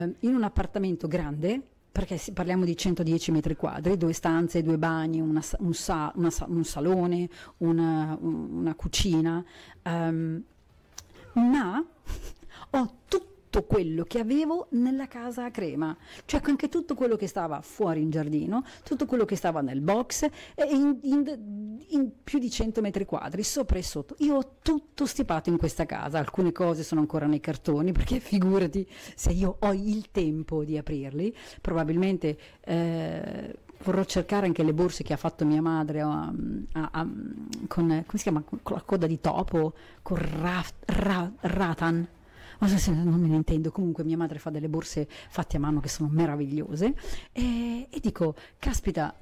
in un appartamento grande, perché parliamo di 110 metri quadri, 2 stanze, 2 bagni, un salone, una cucina, ma ho tutto quello che avevo nella casa a Crema, cioè anche tutto quello che stava fuori in giardino, tutto quello che stava nel box, e in più di 100 metri quadri, sopra e sotto. Io ho tutto stipato in questa casa, alcune cose sono ancora nei cartoni, perché figurati se io ho il tempo di aprirli, probabilmente vorrò cercare anche le borse che ha fatto mia madre con, come si chiama, con la coda di topo, con ratan. Non me ne intendo, comunque mia madre fa delle borse fatte a mano che sono meravigliose, e dico, caspita,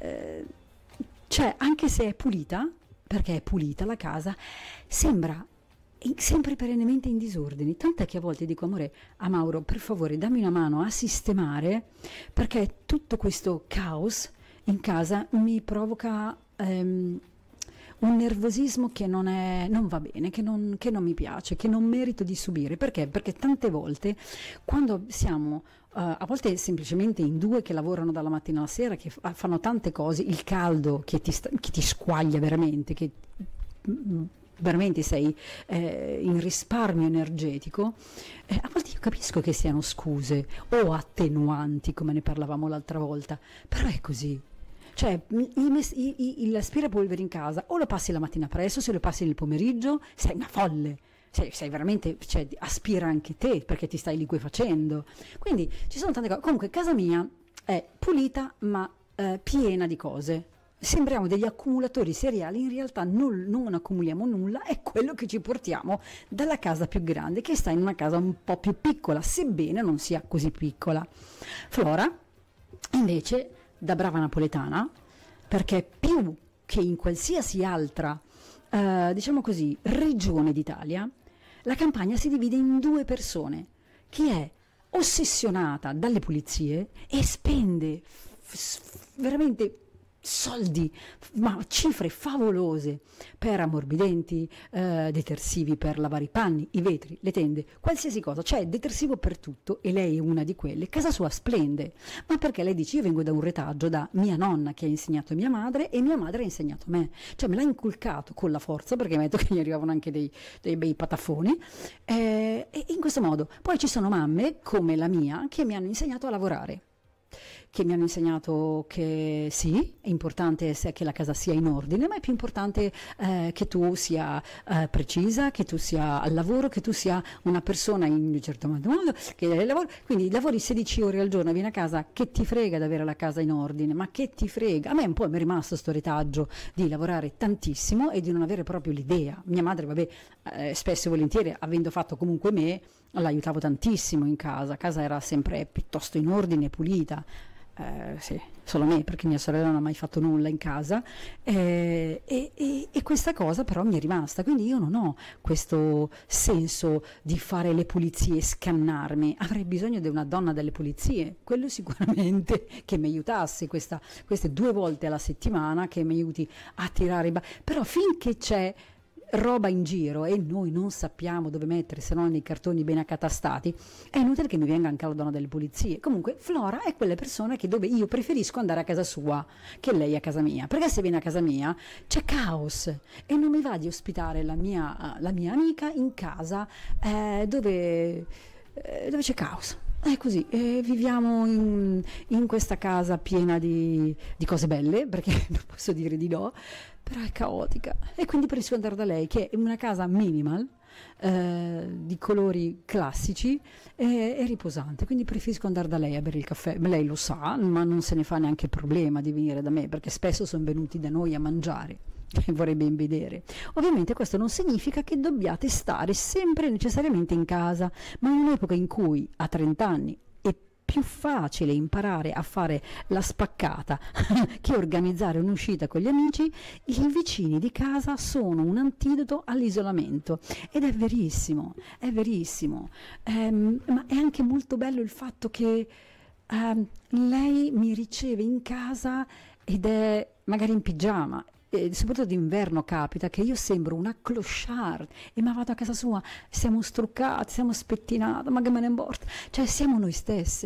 cioè anche se è pulita, perché è pulita la casa, sembra sempre perennemente in disordine, tant'è che a volte dico, amore, a Mauro, per favore dammi una mano a sistemare, perché tutto questo caos in casa mi provoca un nervosismo che non va bene, che non mi piace, che non merito di subire. Perché? Perché tante volte, quando siamo a volte semplicemente in due che lavorano dalla mattina alla sera, che fanno tante cose, il caldo che ti squaglia veramente, che veramente sei in risparmio energetico, a volte io capisco che siano scuse o attenuanti, come ne parlavamo l'altra volta, però è così. Cioè, l'aspirapolvere in casa o lo passi la mattina presto, se lo passi nel pomeriggio, sei una folle. Sei veramente, cioè, aspira anche te, perché ti stai liquefacendo. Quindi ci sono tante cose. Comunque, casa mia è pulita, ma piena di cose. Sembriamo degli accumulatori seriali, in realtà non accumuliamo nulla, è quello che ci portiamo dalla casa più grande, che sta in una casa un po' più piccola, sebbene non sia così piccola. Flora, invece, da brava napoletana, perché più che in qualsiasi altra, diciamo così, regione d'Italia, la Campania si divide in due persone: chi è ossessionata dalle pulizie e spende veramente soldi, ma cifre favolose, per ammorbidenti, detersivi per lavare i panni, i vetri, le tende, qualsiasi cosa, c'è detersivo per tutto, e lei è una di quelle. Casa sua splende, ma perché lei dice: io vengo da un retaggio da mia nonna che ha insegnato a mia madre e mia madre ha insegnato a me, cioè me l'ha inculcato con la forza, perché mi ha detto che gli arrivavano anche dei bei patafoni, e in questo modo. Poi ci sono mamme come la mia che mi hanno insegnato a lavorare, che mi hanno insegnato che sì, è importante che la casa sia in ordine, ma è più importante che tu sia precisa, che tu sia al lavoro, che tu sia una persona in un certo modo, che lavoro, quindi lavori 16 ore al giorno, vieni a casa, che ti frega di avere la casa in ordine, ma che ti frega. A me un po' mi è rimasto sto retaggio di lavorare tantissimo e di non avere proprio l'idea. Mia madre, vabbè, spesso e volentieri, avendo fatto comunque me, l'aiutavo tantissimo in casa. Casa era sempre piuttosto in ordine, pulita. Sì, solo me, perché mia sorella non ha mai fatto nulla in casa, e questa cosa però mi è rimasta, quindi io non ho questo senso di fare le pulizie, scannarmi. Avrei bisogno di una donna delle pulizie, quello sicuramente, che mi aiutasse queste 2 volte alla settimana, che mi aiuti a tirare però finché c'è roba in giro e noi non sappiamo dove mettere, se non nei cartoni ben accatastati, è inutile che mi venga anche la donna delle pulizie. Comunque Flora è quelle persone dove io preferisco andare a casa sua che lei a casa mia, perché se viene a casa mia c'è caos e non mi va di ospitare la mia amica in casa dove c'è caos. È così, viviamo in questa casa piena di cose belle, perché non posso dire di no, però è caotica, e quindi preferisco andare da lei, che è una casa minimal, di colori classici, e riposante, quindi preferisco andare da lei a bere il caffè. Lei lo sa, ma non se ne fa neanche problema di venire da me, perché spesso sono venuti da noi a mangiare e vorrei ben vedere. Ovviamente questo non significa che dobbiate stare sempre necessariamente in casa, ma in un'epoca in cui a 30 anni è più facile imparare a fare la spaccata che organizzare un'uscita con gli amici, i vicini di casa sono un antidoto all'isolamento, ed è verissimo, ma è anche molto bello il fatto che lei mi riceve in casa ed è magari in pigiama, soprattutto d'inverno capita che io sembro una clochard e ma vado a casa sua, siamo struccati, siamo spettinati, ma che me ne importa? Cioè siamo noi stessi.